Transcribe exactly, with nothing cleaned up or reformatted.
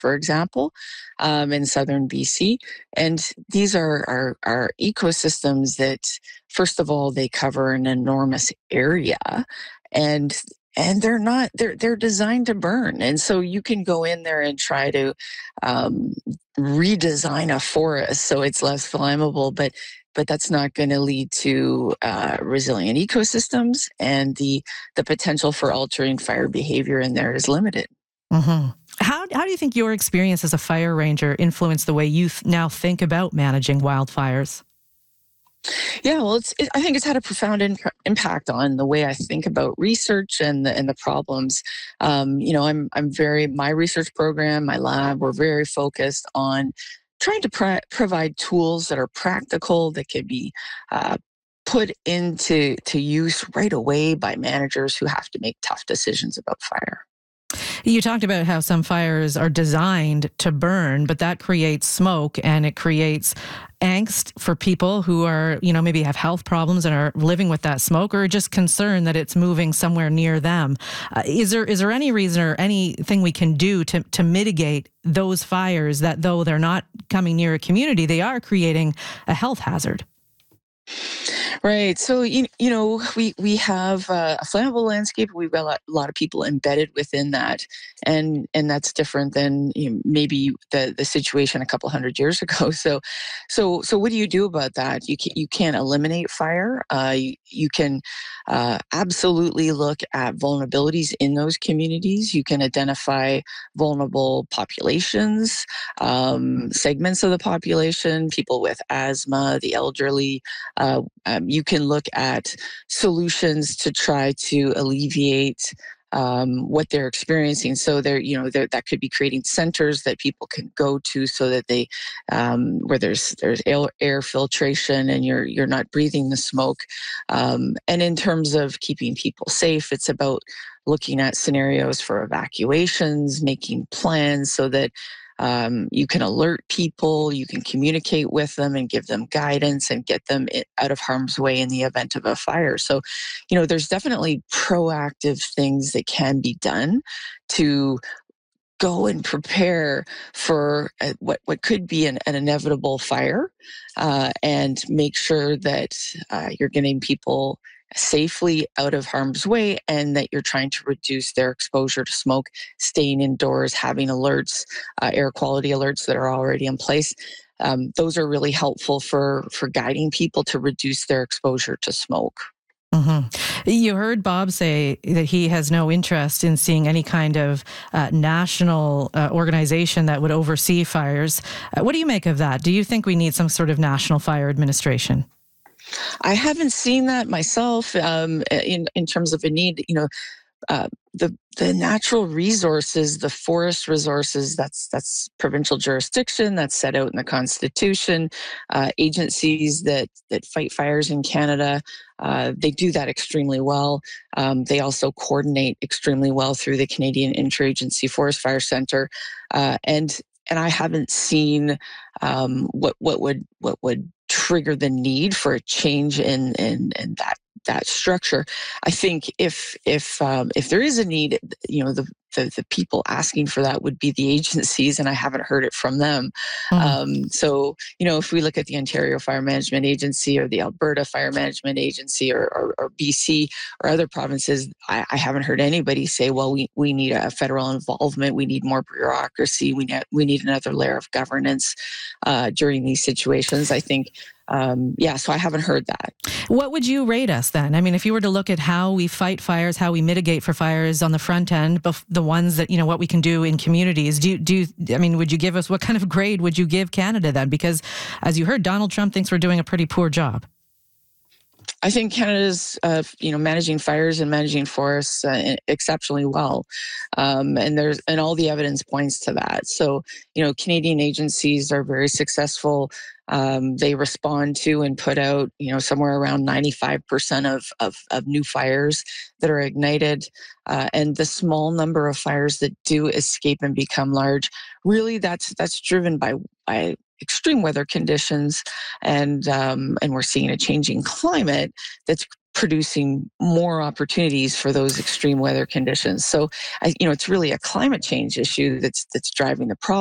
for example, um, in southern B C. And these are, are, are ecosystems that, first of all, they cover an enormous area, and and they're not they're they're designed to burn. And so you can go in there and try to um, redesign a forest so it's less flammable, but but that's not going to lead to uh, resilient ecosystems, and the the potential for altering fire behavior in there is limited. Mm-hmm. How, how do you think your experience as a fire ranger influenced the way you th- now think about managing wildfires? Yeah, well, it's, it, I think it's had a profound in, impact on the way I think about research and the, and the problems. Um, you know, I'm I'm very my research program, my lab, we're very focused on trying to pro- provide tools that are practical, that can be uh, put into to use right away by managers who have to make tough decisions about fire. You talked about how some fires are designed to burn, but that creates smoke and it creates angst for people who are, you know, maybe have health problems and are living with that smoke, or just concerned that it's moving somewhere near them. Uh, is there is there any reason or anything we can do to to mitigate those fires that, though they're not coming near a community, they are creating a health hazard? Right. So you, you know we we have uh, a flammable landscape. We've got a lot, a lot of people embedded within that, and and that's different than you know, maybe the the situation a couple hundred years ago. So, so so what do you do about that? You can, you can't eliminate fire. Uh, you, you can uh, absolutely look at vulnerabilities in those communities. You can identify vulnerable populations, um, segments of the population, people with asthma, the elderly. Uh, um, you can look at solutions to try to alleviate um, what they're experiencing. So there, you know, there, that could be creating centers that people can go to, so that they, um, where there's there's air, air filtration and you're you're not breathing the smoke. Um, and in terms of keeping people safe, it's about looking at scenarios for evacuations, making plans so that um, you can alert people, you can communicate with them and give them guidance and get them out of harm's way in the event of a fire. So, you know, there's definitely proactive things that can be done to go and prepare for uh, what, what could be an, an inevitable fire, uh, and make sure that uh, you're getting people safely out of harm's way, and that you're trying to reduce their exposure to smoke, staying indoors, having alerts, uh, air quality alerts that are already in place. Um, those are really helpful for, for guiding people to reduce their exposure to smoke. Mm-hmm. You heard Bob say that he has no interest in seeing any kind of uh, national uh, organization that would oversee fires. Uh, what do you make of that? Do you think we need some sort of national fire administration? I haven't seen that myself, um, in in terms of a need. You know, uh, the the natural resources, the forest resources, that's that's provincial jurisdiction, that's set out in the Constitution. Uh, agencies that that fight fires in Canada, uh, they do that extremely well. Um, they also coordinate extremely well through the Canadian Interagency Forest Fire Center, uh, and and I haven't seen um, what what would what would trigger the need for a change in in, in that that structure. I think if if um, if there is a need, you know, the, the the people asking for that would be the agencies, and I haven't heard it from them. Mm. Um, so, you know, if we look at the Ontario Fire Management Agency or the Alberta Fire Management Agency, or, or, or B C or other provinces, I, I haven't heard anybody say, well, we, we need a federal involvement, we need more bureaucracy, we need we need another layer of governance uh, during these situations. I think. Um, yeah, so I haven't heard that. What would you rate us then? I mean, if you were to look at how we fight fires, how we mitigate for fires on the front end, bef- the ones that, you know, what we can do in communities, do you, do you, I mean, would you give us, what kind of grade would you give Canada then? Because as you heard, Donald Trump thinks we're doing a pretty poor job. I think Canada's, uh, you know, managing fires and managing forests uh, exceptionally well, um, and there's and all the evidence points to that. So, you know, Canadian agencies are very successful. Um, they respond to and put out, you know, somewhere around ninety-five percent of, of of new fires that are ignited, uh, and the small number of fires that do escape and become large, really, that's that's driven by by extreme weather conditions, and um, and we're seeing a changing climate that's producing more opportunities for those extreme weather conditions. So, I, you know, it's really a climate change issue that's that's driving the problem.